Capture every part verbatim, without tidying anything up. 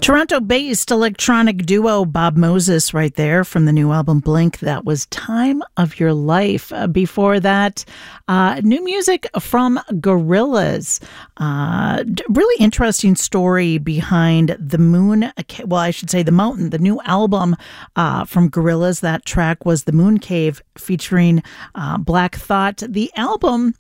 Toronto-based electronic duo Bob Moses right there from the new album Blink. That was Time of Your Life. Uh, before that, uh, new music from Gorillaz. Uh, really interesting story behind the Moon, well, I should say the Mountain, the new album uh, from Gorillaz. That track was The Moon Cave featuring uh, Black Thought. The album...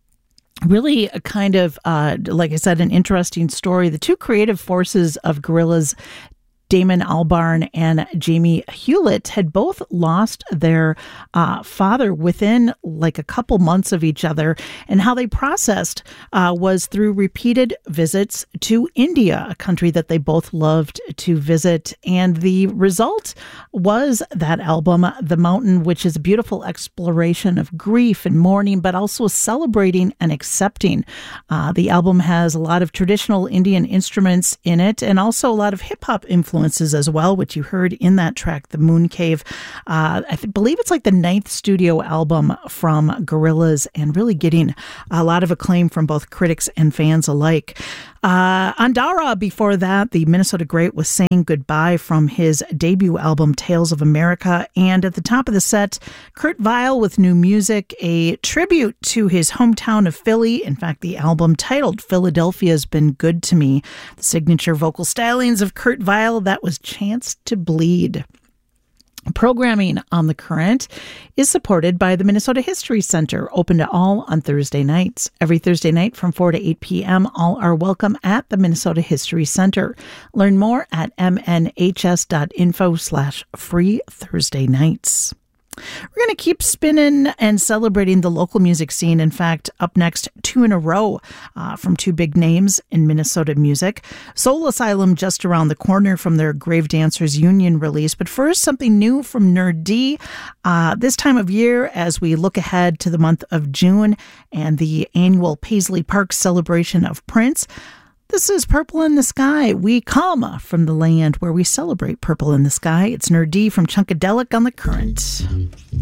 Really a kind of, uh, like I said, an interesting story. The two creative forces of Gorillaz, Damon Albarn and Jamie Hewlett, had both lost their uh, father within like a couple months of each other. And how they processed uh, was through repeated visits to India, a country that they both loved to visit. And the result was that album, The Mountain, which is a beautiful exploration of grief and mourning, but also celebrating and accepting. Uh, the album has a lot of traditional Indian instruments in it and also a lot of hip-hop influence as well, which you heard in that track, The Moon Cave. Uh, I th- believe it's like the ninth studio album from Gorillaz and really getting a lot of acclaim from both critics and fans alike. Uh, Andara, before that, the Minnesota great, was saying goodbye from his debut album, Tales of America. And at the top of the set, Kurt Vile with new music, a tribute to his hometown of Philly. In fact, the album titled Philadelphia's Been Good to Me. The signature vocal stylings of Kurt Vile, that was Chance to Bleed. Programming on The Current is supported by the Minnesota History Center, open to all on Thursday nights. Every Thursday night from four to eight p.m., all are welcome at the Minnesota History Center. Learn more at mnhs.info slash free Thursday nights. We're going to keep spinning and celebrating the local music scene. In fact, up next, two in a row uh, from two big names in Minnesota music. Soul Asylum just around the corner from their Grave Dancers Union release. But first, something new from Nerd D. Uh, this time of year, as we look ahead to the month of June and the annual Paisley Park celebration of Prince, this is Purple in the Sky. We come from the land where we celebrate Purple in the Sky. It's Nerd D from Chunkadelic on The Current.